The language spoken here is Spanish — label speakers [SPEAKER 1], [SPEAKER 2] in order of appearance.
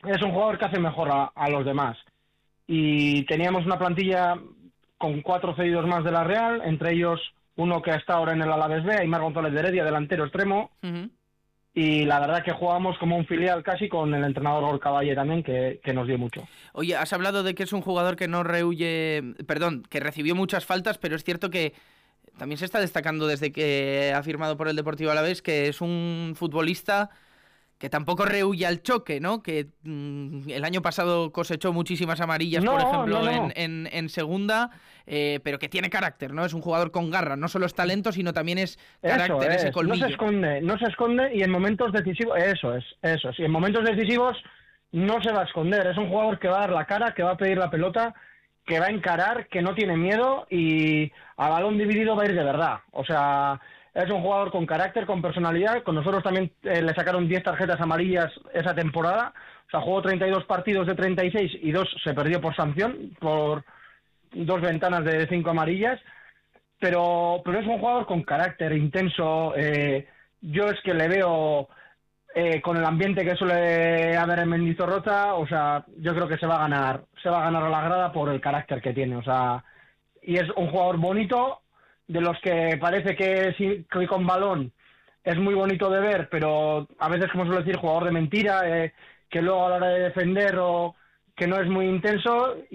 [SPEAKER 1] es un jugador que hace mejor a los demás. Y teníamos una plantilla con 4 cedidos más de la Real, entre ellos uno que está ahora en el Alavés B, Aimar González de Heredia, delantero extremo.
[SPEAKER 2] Uh-huh.
[SPEAKER 1] Y la verdad que jugábamos como un filial casi con el entrenador Gorka Valle también, que nos dio mucho.
[SPEAKER 2] Oye, has hablado de que es un jugador que no que recibió muchas faltas, pero es cierto que también se está destacando desde que ha firmado por el Deportivo Alavés que es un futbolista que tampoco rehúye al choque, ¿no? Que el año pasado cosechó muchísimas amarillas, por ejemplo,
[SPEAKER 1] no.
[SPEAKER 2] En segunda, pero que tiene carácter, ¿no? Es un jugador con garra, no solo es talento, sino también es carácter, ese colmillo.
[SPEAKER 1] No se esconde y en momentos decisivos, eso es, y en momentos decisivos no se va a esconder, es un jugador que va a dar la cara, que va a pedir la pelota, que va a encarar, que no tiene miedo y a balón dividido va a ir de verdad, o sea... Es un jugador con carácter, con personalidad. Con nosotros también le sacaron 10 tarjetas amarillas esa temporada. O sea, jugó 32 partidos de 36 y 2 se perdió por sanción, por 2 ventanas de 5 amarillas. Pero es un jugador con carácter, intenso. Yo es que le veo con el ambiente que suele haber en Mendizorroza. O sea, yo creo que se va a ganar a la grada por el carácter que tiene. O sea, y es un jugador bonito, de los que parece que con balón es muy bonito de ver, pero a veces, como suelo decir, jugador de mentira, que luego a la hora de defender o que no es muy intenso.